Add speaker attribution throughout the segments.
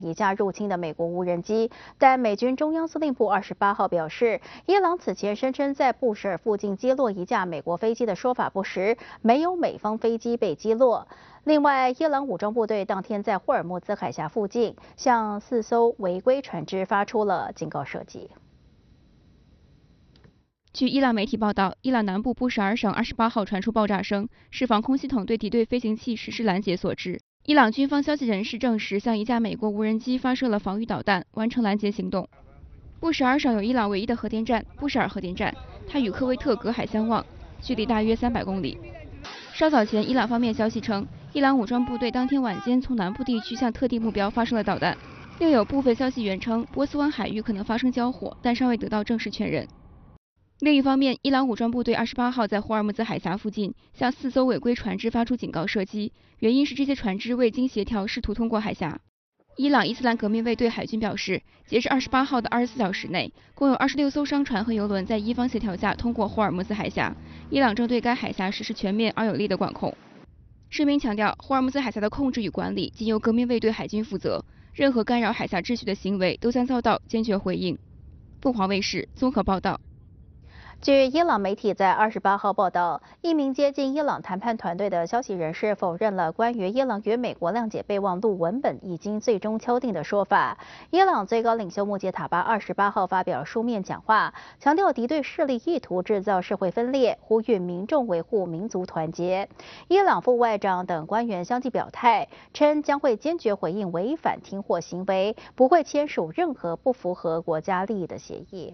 Speaker 1: 一架入侵的美国无人机，但美军中央司令部28号表示，伊朗此前声称在布什尔附近击落一架美国飞机的说法不实，没有美方飞机被击落。另外，伊朗武装部队当天在霍尔木兹海峡附近向4艘违规船只发出了警告射击。
Speaker 2: 据伊朗媒体报道，伊朗南部布什尔省28号传出爆炸声，是防空系统对敌对飞行器实施拦截所致。伊朗军方消息人士证实，向一架美国无人机发射了防御导弹，完成拦截行动。布什尔省有伊朗唯一的核电站——布什尔核电站，它与科威特隔海相望，距离大约300公里。稍早前，伊朗方面消息称，伊朗武装部队当天晚间从南部地区向特定目标发射了导弹。另有部分消息源称，波斯湾海域可能发生交火，但尚未得到正式确认。另一方面，伊朗武装部队28号在霍尔木兹海峡附近向4艘违规船只发出警告射击，原因是这些船只未经协调试图通过海峡。伊朗伊斯兰革命卫队海军表示，截至28号的24小时内，共有26艘商船和油轮在伊方协调下通过霍尔木兹海峡。伊朗正对该海峡实施全面而有力的管控。声明强调，霍尔木兹海峡的控制与管理仅由革命卫队海军负责，任何干扰海峡秩序的行为都将遭到坚决回应。凤凰卫视综合报道。
Speaker 1: 据伊朗媒体在28号报道，一名接近伊朗谈判团队的消息人士否认了关于伊朗与美国谅解备忘录文本已经最终敲定的说法。伊朗最高领袖穆杰塔巴28号发表书面讲话，强调敌对势力意图制造社会分裂，呼吁民众维护民族团结。伊朗副外长等官员相继表态，称将会坚决回应违反停火行为，不会签署任何不符合国家利益的协议。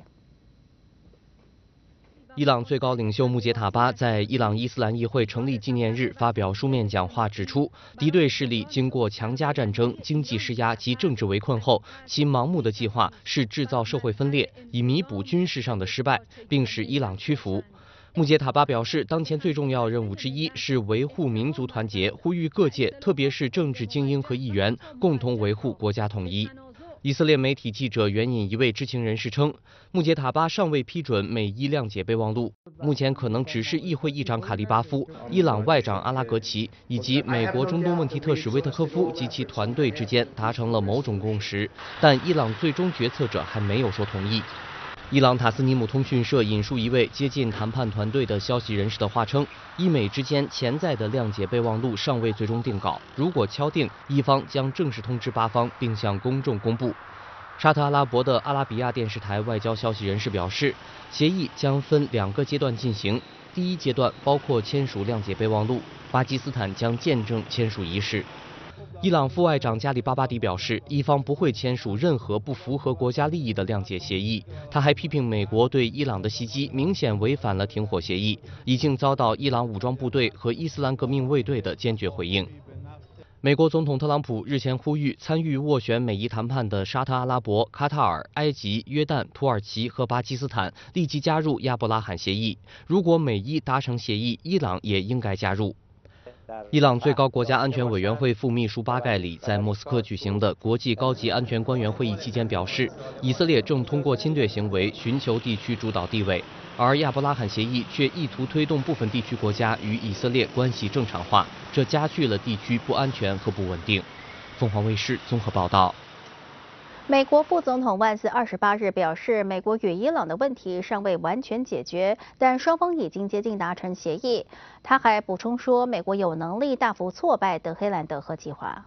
Speaker 3: 伊朗最高领袖穆杰塔巴在伊朗伊斯兰议会成立纪念日发表书面讲话，指出，敌对势力经过强加战争、经济施压及政治围困后，其盲目的计划是制造社会分裂，以弥补军事上的失败，并使伊朗屈服。穆杰塔巴表示，当前最重要任务之一是维护民族团结，呼吁各界，特别是政治精英和议员，共同维护国家统一。以色列媒体记者援引一位知情人士称，穆杰塔巴尚未批准美伊谅解备忘录，目前可能只是议会议长卡利巴夫、伊朗外长阿拉格齐以及美国中东问题特使维特科夫及其团队之间达成了某种共识，但伊朗最终决策者还没有说同意。伊朗塔斯尼姆通讯社引述一位接近谈判团队的消息人士的话称，伊美之间潜在的谅解备忘录尚未最终定稿，如果敲定，伊方将正式通知巴方并向公众公布。沙特阿拉伯的阿拉比亚电视台外交消息人士表示，协议将分2个阶段进行，第一阶段包括签署谅解备忘录，巴基斯坦将见证签署仪式。伊朗副外长加里巴巴迪表示，伊方不会签署任何不符合国家利益的谅解协议。他还批评美国对伊朗的袭击明显违反了停火协议，已经遭到伊朗武装部队和伊斯兰革命卫队的坚决回应。美国总统特朗普日前呼吁参与斡旋美伊谈判的沙特阿拉伯、卡塔尔、埃及、约旦、土耳其和巴基斯坦立即加入亚伯拉罕协议。如果美伊达成协议，伊朗也应该加入。伊朗最高国家安全委员会副秘书巴盖里在莫斯科举行的国际高级安全官员会议期间表示，以色列正通过侵略行为寻求地区主导地位，而亚伯拉罕协议却意图推动部分地区国家与以色列关系正常化，这加剧了地区不安全和不稳定。凤凰卫视综合报道。
Speaker 1: 美国副总统万斯28日表示，美国与伊朗的问题尚未完全解决，但双方已经接近达成协议。他还补充说，美国有能力大幅挫败德黑兰的核计划。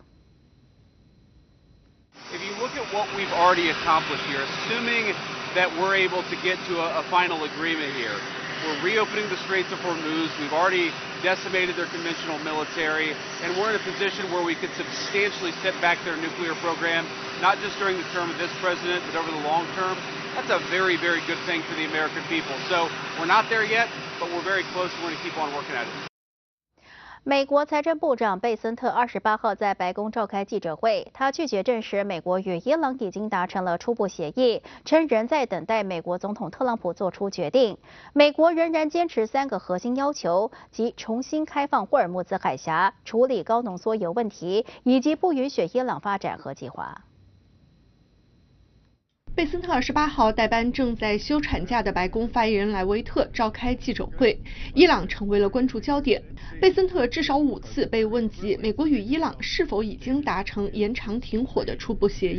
Speaker 4: If you look at what we've already accomplished here, assuming that we're able to get to a final agreement here, we're reopening the Straits of Hormuz. We've already decimated their conventional military, and we're in a position where we could substantially set back their nuclear program, not just during the term of this president, but over the long term. That's a very, very good thing for the American people. So we're not there yet, but we're very close, and we're going to keep on working at it.
Speaker 1: 美国财政部长贝森特28号在白宫召开记者会，他拒绝证实美国与伊朗已经达成了初步协议，称仍在等待美国总统特朗普做出决定。美国仍然坚持3个核心要求，即重新开放霍尔木兹海峡、处理高浓缩铀问题，以及不允许伊朗发展核计划。
Speaker 5: 贝森特28号代班正在休产假的白宫发言人莱维特召开记者会，伊朗成为了关注焦点。贝森特至少5次被问及美国与伊朗是否已经达成延长停火的初步协议。